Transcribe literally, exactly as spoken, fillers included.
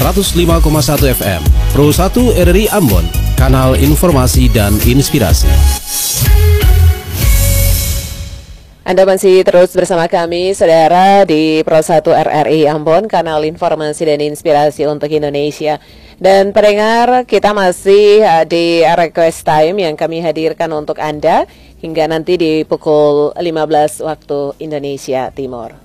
seratus lima koma satu F M, Pro satu R R I Ambon, kanal informasi dan inspirasi. Anda masih terus bersama kami, saudara, di Pro satu R R I Ambon, kanal informasi dan inspirasi untuk Indonesia. Dan pendengar, kita masih uh, di request time yang kami hadirkan untuk Anda hingga nanti di pukul lima belas waktu Indonesia Timur.